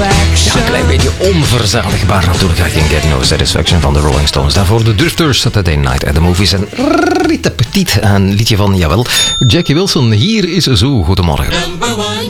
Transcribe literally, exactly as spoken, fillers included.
Ja, een klein beetje onverzadigbaar natuurlijk. I Can Get No Satisfaction van de Rolling Stones. Daarvoor de Drifters, Saturday Night at the Movies. En Rita Petit, een liedje van, jawel, Jackie Wilson. Hier is Zo. Goedemorgen.